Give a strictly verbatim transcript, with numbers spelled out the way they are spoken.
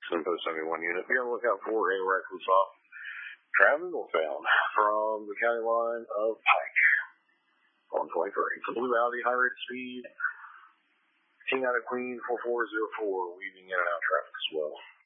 Simpo seventy-one unit. Be on the lookout for a reckless off. Traveling northbound from the county line of Pike on twenty-three. It's a Blue Audi, high rate speed. King out of Queen four four zero four, weaving in and out traffic as well.